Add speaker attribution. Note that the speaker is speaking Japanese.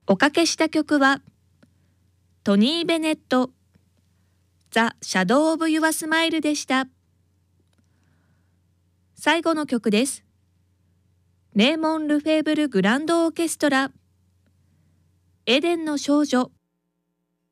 Speaker 1: おかけした曲はトニー・ベネット、ザ・シャドウ・オブ・ユア・スマイルでした。最後の曲です。レーモン・ルフェーブル・グランド・オーケストラ、エデンの少女